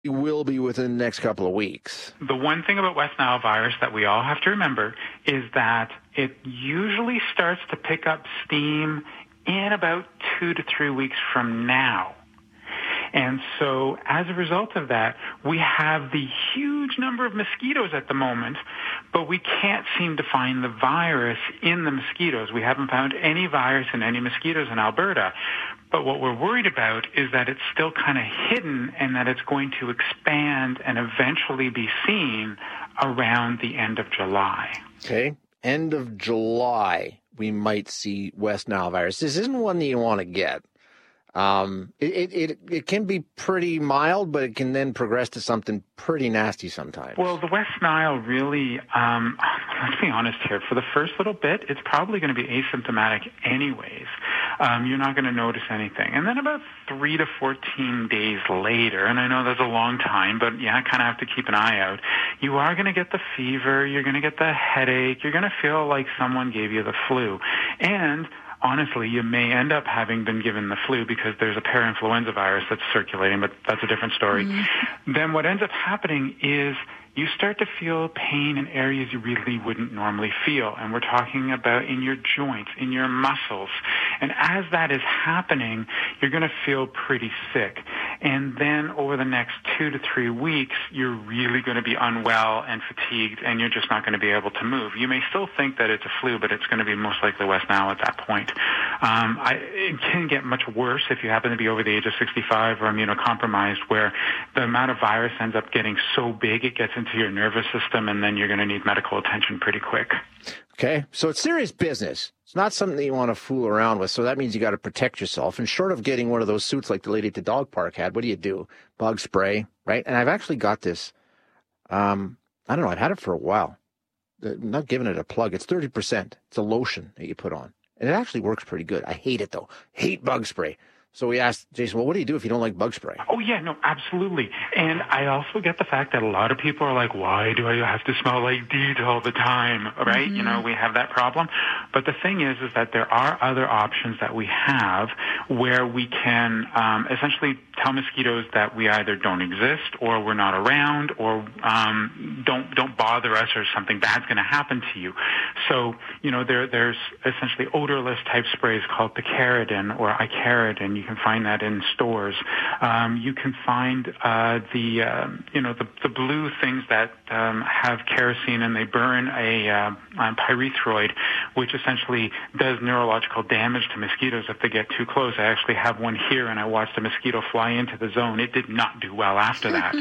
will be within the next couple of weeks. The one thing about West Nile virus that we all have to remember is that it usually starts to pick up steam in about 2 to 3 weeks from now. And so as a result of that, we have the huge number of mosquitoes at the moment, but we can't seem to find the virus in the mosquitoes. We haven't found any virus in any mosquitoes in Alberta. But what we're worried about is that it's still kind of hidden and that it's going to expand and eventually be seen around the end of July. Okay. End of July, we might see West Nile virus. This isn't one that you want to get. It can be pretty mild, but it can then progress to something pretty nasty sometimes. Well, the West Nile really, let's be honest here, for the first little bit, it's probably going to be asymptomatic anyways. You're not going to notice anything. And then about 3 to 14 days later, and I know that's a long time, but yeah, I kind of have to keep an eye out, you are going to get the fever, you're going to get the headache, you're going to feel like someone gave you the flu. And honestly, you may end up having been given the flu because there's a parainfluenza virus that's circulating, but that's a different story. Mm-hmm. Then what ends up happening is you start to feel pain in areas you really wouldn't normally feel. And we're talking about in your joints, in your muscles. And as that is happening, you're going to feel pretty sick. And then over the next 2 to 3 weeks, you're really going to be unwell and fatigued, and you're just not going to be able to move. You may still think that it's a flu, but it's going to be most likely West Nile at that point. It can get much worse if you happen to be over the age of 65 or immunocompromised, where the amount of virus ends up getting so big it gets into your nervous system, and then you're going to need medical attention pretty quick. Okay, so it's serious business. It's not something that you want to fool around with, so that means you got to protect yourself. And short of getting one of those suits like the lady at the dog park had, what do? Bug spray, right? And I've actually got this. I don't know, I've had it for a while. I'm not giving it a plug. It's 30%. It's a lotion that you put on. And it actually works pretty good. I hate it, though. Hate bug spray. So we asked Jason, well, what do you do if you don't like bug spray? Oh, yeah, no, absolutely. And I also get the fact that a lot of people are like, why do I have to smell like DEET all the time, right? Mm-hmm. We have that problem. But the thing is that there are other options that we have where we can essentially tell mosquitoes that we either don't exist or we're not around or don't bother us or something bad's going to happen to you. So, there's essentially odorless type sprays called picaridin or icaridin. You can find that in stores. You can find the blue things that have kerosene and they burn a pyrethroid, which essentially does neurological damage to mosquitoes if they get too close. I actually have one here, and I watched a mosquito fly into the zone. It did not do well after that.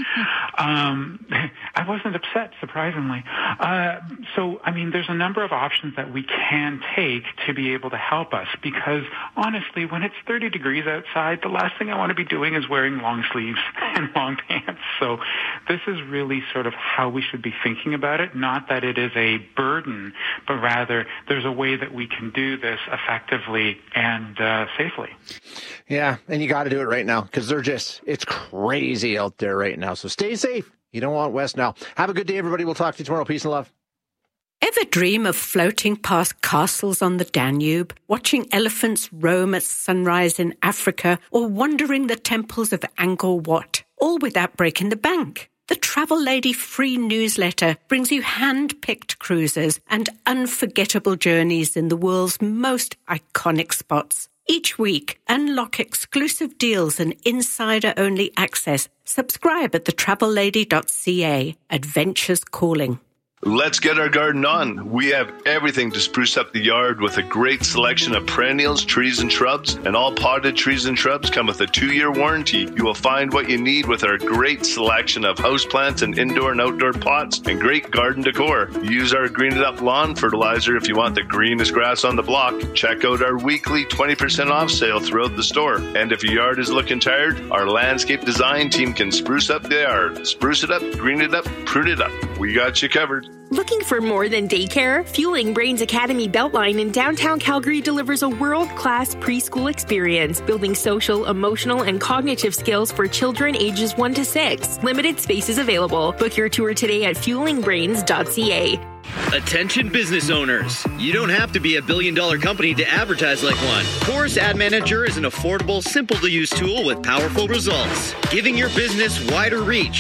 I wasn't upset, surprisingly. There's a number of options that we can take to be able to help us because, honestly, when it's 30 degrees outside, the last thing I want to be doing is wearing long sleeves and long pants. So this is really sort of how we should be thinking about it, not that it is a burden, but rather there's a way that we can do this effectively and safely. Yeah, and you got to do it right now because it's crazy out there right now. So stay safe. You don't want West Nile. Have a good day, everybody. We'll talk to you tomorrow. Peace and love. Ever dream of floating past castles on the Danube, watching elephants roam at sunrise in Africa, or wandering the temples of Angkor Wat, all without breaking the bank? The Travel Lady free newsletter brings you hand-picked cruises and unforgettable journeys in the world's most iconic spots. Each week, unlock exclusive deals and insider-only access. Subscribe at thetravellady.ca. Adventures calling. Let's get our garden on. We have everything to spruce up the yard with a great selection of perennials, trees, and shrubs. And all potted trees and shrubs come with a 2-year warranty. You will find what you need with our great selection of houseplants and indoor and outdoor pots and great garden decor. Use our Green It Up lawn fertilizer if you want the greenest grass on the block. Check out our weekly 20% off sale throughout the store. And if your yard is looking tired, our landscape design team can spruce up the yard. Spruce it up, green it up, prune it up. We got you covered. Looking for more than daycare? Fueling Brains Academy Beltline in downtown Calgary delivers a world-class preschool experience, building social, emotional, and cognitive skills for children ages 1 to 6. Limited spaces available. Book your tour today at fuelingbrains.ca. Attention business owners. You don't have to be a billion-dollar company to advertise like one. Chorus Ad Manager is an affordable, simple-to-use tool with powerful results, giving your business wider reach